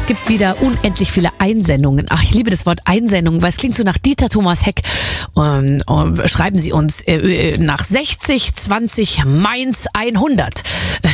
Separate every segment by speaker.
Speaker 1: Es gibt wieder unendlich viele Einsendungen. Ach, ich liebe das Wort Einsendungen, weil es klingt so nach Dieter Thomas Heck. Schreiben Sie uns nach 60 20 Mainz 100.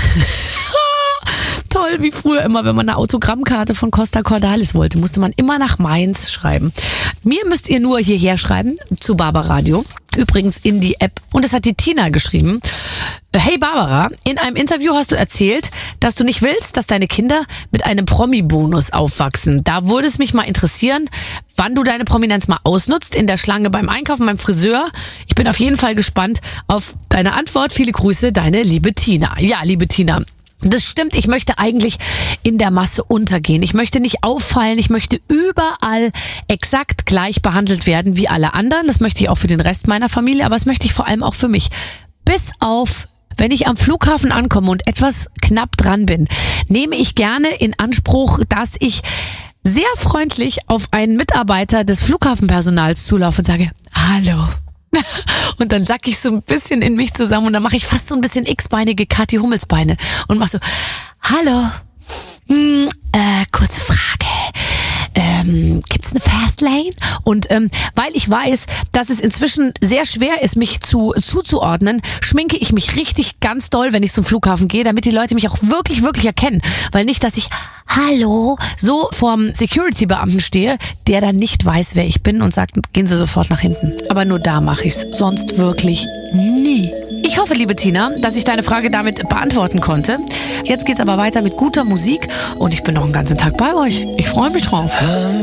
Speaker 1: Toll, wie früher immer, wenn man eine Autogrammkarte von Costa Cordalis wollte, musste man immer nach Mainz schreiben. Mir müsst ihr nur hierher schreiben, zu Barbaradio. Übrigens in die App. Und das hat die Tina geschrieben. Hey Barbara, in einem Interview hast du erzählt, dass du nicht willst, dass deine Kinder mit einem Promi-Bonus aufwachsen. Da würde es mich mal interessieren, wann du deine Prominenz mal ausnutzt, in der Schlange beim Einkaufen, beim Friseur. Ich bin auf jeden Fall gespannt auf deine Antwort. Viele Grüße, deine liebe Tina. Ja, liebe Tina. Das stimmt, ich möchte eigentlich in der Masse untergehen. Ich möchte nicht auffallen, ich möchte überall exakt gleich behandelt werden wie alle anderen. Das möchte ich auch für den Rest meiner Familie, aber das möchte ich vor allem auch für mich. Bis auf, wenn ich am Flughafen ankomme und etwas knapp dran bin, nehme ich gerne in Anspruch, dass ich sehr freundlich auf einen Mitarbeiter des Flughafenpersonals zulaufe und sage, hallo. Und dann sack ich so ein bisschen in mich zusammen und dann mache ich fast so ein bisschen x-beinige Kathi Hummelsbeine und mache so, hallo, kurze Frage, gibt's eine Fastlane? Und weil ich weiß, dass es inzwischen sehr schwer ist, mich zuzuordnen, schminke ich mich richtig ganz doll, wenn ich zum Flughafen gehe, damit die Leute mich auch wirklich, wirklich erkennen. Weil nicht, dass ich hallo so vorm Security-Beamten stehe, der dann nicht weiß, wer ich bin und sagt, gehen Sie sofort nach hinten. Aber nur da mache ich's, sonst wirklich nie. Ich hoffe, liebe Tina, dass ich deine Frage damit beantworten konnte. Jetzt geht's aber weiter mit guter Musik und ich bin noch einen ganzen Tag bei euch. Ich freue mich drauf.